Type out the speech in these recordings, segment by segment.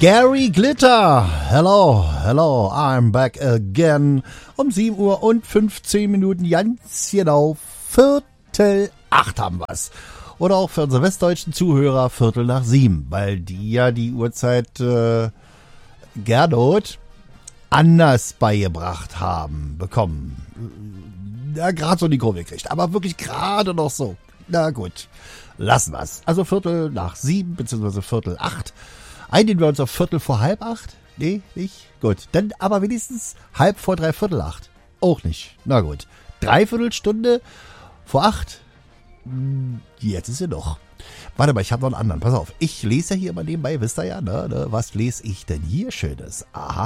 Gary Glitter. Hello, I'm back again. Um 7 Uhr und 15 Minuten, ganz genau, 7:15 haben wir's. Oder auch für unsere westdeutschen Zuhörer 6:45, weil die ja die Uhrzeit Gernot anders beigebracht bekommen. Ja, gerade so die Kurve gekriegt, aber wirklich gerade noch so. Na gut, lassen wir's. Also 7:15 bzw. 7:45. Einigen wir uns auf 7:45? Nee, nicht? Gut, dann aber wenigstens 7:30, 7:45. Auch nicht. Na gut. Dreiviertelstunde vor 8. Jetzt ist sie noch. Warte mal, ich habe noch einen anderen. Pass auf, ich lese ja hier mal nebenbei, wisst ihr ja, ne? Was lese ich denn hier Schönes? Aha.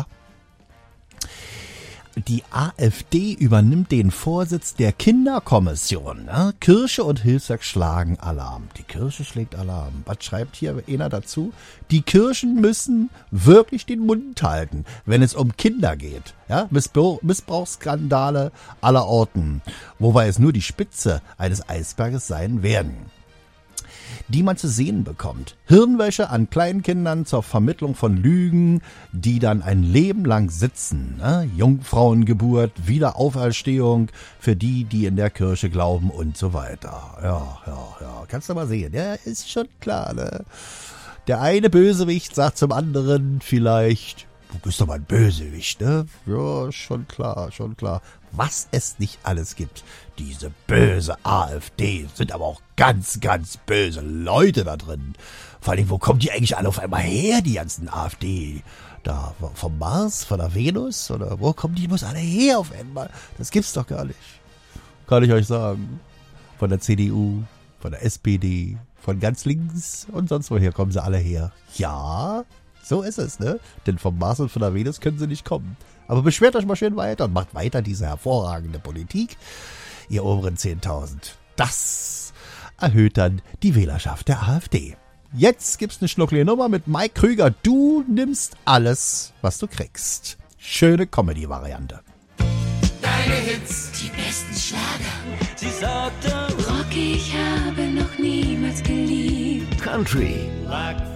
Die AfD übernimmt den Vorsitz der Kinderkommission. Ne? Kirche und Hilfswerk schlagen Alarm. Die Kirche schlägt Alarm. Was schreibt hier einer dazu? Die Kirchen müssen wirklich den Mund halten, wenn es um Kinder geht. Ja? Missbrauchsskandale aller Orten, wobei es nur die Spitze eines Eisberges sein werden, die man zu sehen bekommt. Hirnwäsche an Kleinkindern zur Vermittlung von Lügen, die dann ein Leben lang sitzen. Ne? Jungfrauengeburt, Wiederauferstehung für die, die in der Kirche glauben und so weiter. Ja. Kannst du mal sehen. Ja, ist schon klar, ne? Der eine Bösewicht sagt zum anderen vielleicht, du bist doch mal ein Bösewicht, ne? Ja, schon klar. Was es nicht alles gibt. Diese böse AfD, sind aber auch ganz, ganz böse Leute da drin. Vor allem, wo kommen die eigentlich alle auf einmal her, die ganzen AfD? Da vom Mars, von der Venus? Oder wo kommen die bloß alle her auf einmal? Das gibt's doch gar nicht. Kann ich euch sagen. Von der CDU, von der SPD, von ganz links und sonst woher kommen sie alle her. Ja, so ist es, ne? Denn vom Mars und von der Venus können sie nicht kommen. Aber beschwert euch mal schön weiter und macht weiter diese hervorragende Politik, ihr oberen 10.000. Das erhöht dann die Wählerschaft der AfD. Jetzt gibt's eine schnucklige Nummer mit Mike Krüger. Du nimmst alles, was du kriegst. Schöne Comedy-Variante. Deine Hits, die besten Schlager. sie sagte, Rocky, ich habe noch niemals geliebt. Country, lag